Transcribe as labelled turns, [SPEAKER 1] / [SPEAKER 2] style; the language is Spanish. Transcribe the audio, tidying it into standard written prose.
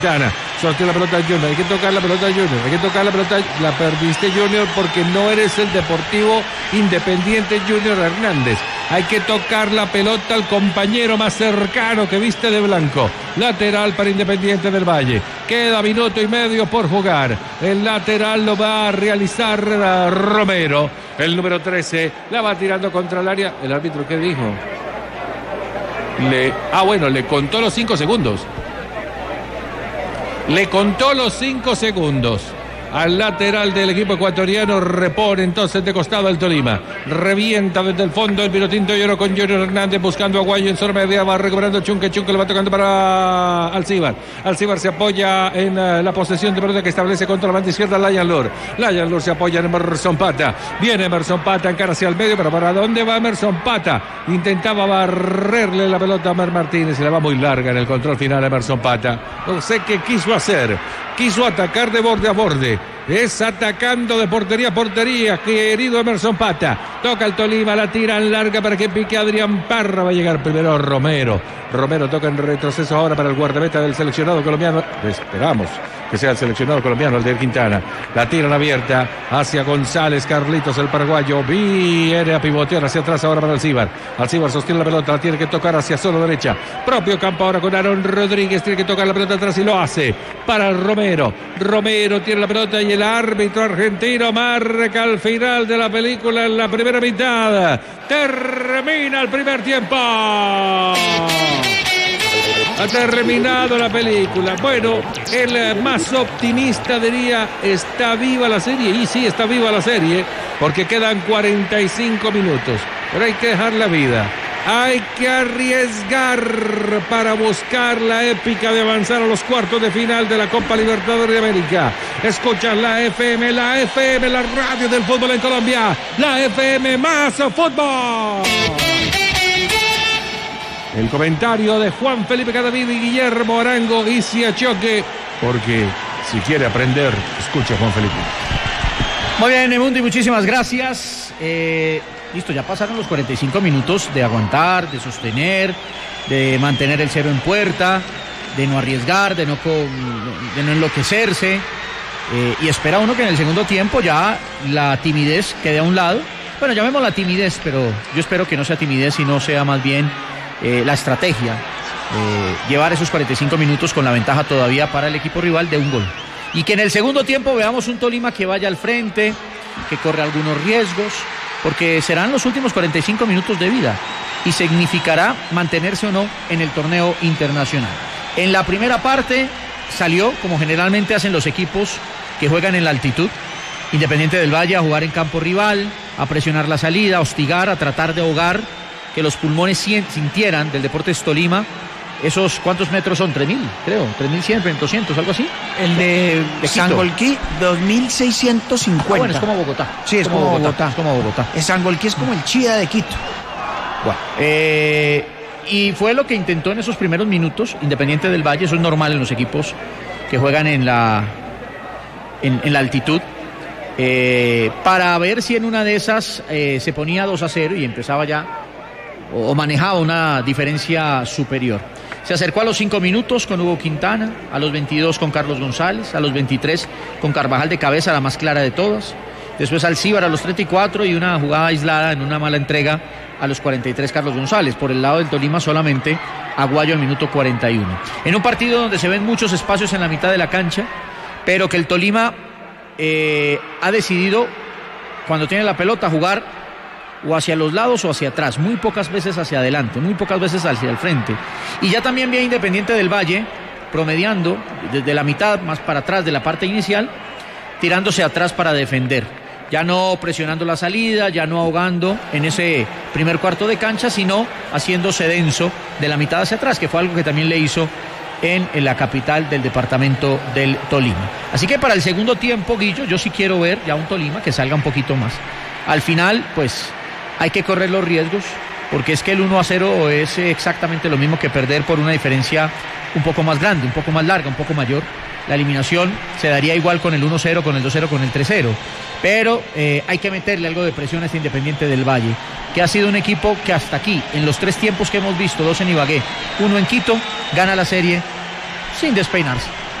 [SPEAKER 1] Sortea la pelota Junior, hay que tocar la pelota Junior, hay que tocar la pelota, la perdiste Junior porque no eres el Deportivo Independiente Junior Hernández. Hay que tocar la pelota al compañero más cercano que viste de blanco. Lateral para Independiente del Valle. Queda minuto y medio por jugar. El lateral lo va a realizar Romero. El número 13 la va tirando contra el área. ¿El árbitro qué dijo? Le contó los 5 segundos. Le contó los 5 segundos al lateral del equipo ecuatoriano. Repone entonces de costado el Tolima. Revienta desde el fondo el Vinotinto y Oro con Junior Hernández buscando a Guayo en zona media. Va recuperando Chunque le va tocando para Alcibar. Alcibar se apoya en la posesión de pelota que establece contra la banda izquierda Layan Lur se apoya en Emerson Pata. Viene Emerson Pata, encara hacia el medio, pero ¿para dónde va Emerson Pata? Intentaba barrerle la pelota a Mer Martínez y le va muy larga en el control final a Emerson Pata. No sé qué quiso hacer. Quiso atacar de borde a borde. Es atacando de portería a portería, querido Emerson Pata. Toca el Tolima, la tira en larga para que pique Adrián Parra. Va a llegar primero Romero. Romero toca en retroceso ahora para el guardameta del seleccionado colombiano. Esperamos que sea el seleccionado colombiano, el de Quintana. La tiran abierta hacia González Carlitos, el paraguayo. Viene a pivotear hacia atrás ahora para Alcibar. Alcibar sostiene la pelota, la tiene que tocar hacia solo derecha. Propio campo ahora con Aaron Rodríguez. Tiene que tocar la pelota atrás y lo hace para Romero. Romero tiene la pelota y el árbitro argentino marca al final de la película en la primera mitad. Termina el primer tiempo. Ha terminado la película. Bueno, el más optimista diría, está viva la serie. Y sí, está viva la serie, porque quedan 45 minutos. Pero hay que dejar la vida. Hay que arriesgar para buscar la épica de avanzar a los cuartos de final de la Copa Libertadores de América. Escuchan la FM, la radio del fútbol en Colombia. La FM más fútbol. El comentario de Juan Felipe Cadavid y Guillermo Arango y Siachoque, porque si quiere aprender, escucha Juan Felipe.
[SPEAKER 2] Muy bien, Mundo, y muchísimas gracias. Listo, ya pasaron los 45 minutos de aguantar, de sostener, de mantener el cero en puerta, de no arriesgar, de no enloquecerse. Y espera uno que en el segundo tiempo ya la timidez quede a un lado. Bueno, llamémosla timidez, pero yo espero que no sea timidez, sino sea más bien la estrategia. Llevar esos 45 minutos con la ventaja todavía para el equipo rival de un gol. Y que en el segundo tiempo veamos un Tolima que vaya al frente, que corre algunos riesgos, porque serán los últimos 45 minutos de vida y significará mantenerse o no en el torneo internacional. En la primera parte salió, como generalmente hacen los equipos que juegan en la altitud, Independiente del Valle, a jugar en campo rival, a presionar la salida, a hostigar, a tratar de ahogar, que los pulmones sintieran del Deportes Tolima. Esos, ¿cuántos metros son? 3.000, creo, 3.100, 3.200, algo así.
[SPEAKER 3] El de Sangolquí, 2.650.
[SPEAKER 2] Bueno, es como Bogotá.
[SPEAKER 3] Sí, es como Bogotá.
[SPEAKER 2] Es como Bogotá.
[SPEAKER 3] El Sangolquí es como el Chía de Quito.
[SPEAKER 2] Bueno, y fue lo que intentó en esos primeros minutos Independiente del Valle. Eso es normal en los equipos que juegan en la altitud. Para ver si en una de esas se ponía 2-0 y empezaba ya o manejaba una diferencia superior. Se acercó a los 5 minutos con Hugo Quintana, a los 22 con Carlos González, a los 23 con Carvajal de cabeza, la más clara de todas. Después Alcibar a los 34 y una jugada aislada en una mala entrega a los 43 Carlos González. Por el lado del Tolima solamente Aguayo al minuto 41. En un partido donde se ven muchos espacios en la mitad de la cancha, pero que el Tolima ha decidido, cuando tiene la pelota, jugar o hacia los lados o hacia atrás, muy pocas veces hacia adelante, muy pocas veces hacia el frente. Y ya también vi a Independiente del Valle promediando desde la mitad más para atrás de la parte inicial, tirándose atrás para defender, ya no presionando la salida, ya no ahogando en ese primer cuarto de cancha, sino haciéndose denso de la mitad hacia atrás, que fue algo que también le hizo en la capital del departamento del Tolima. Así que para el segundo tiempo, Guillo, yo sí quiero ver ya un Tolima que salga un poquito más. Al final, pues hay que correr los riesgos, porque es que el 1-0 es exactamente lo mismo que perder por una diferencia un poco más grande, un poco más larga, un poco mayor. La eliminación se daría igual con el 1-0, con el 2-0, con el 3-0. Pero hay que meterle algo de presión a este Independiente del Valle, que ha sido un equipo que hasta aquí, en los 3 tiempos que hemos visto, 2 en Ibagué, 1 en Quito, gana la serie sin despeinarse.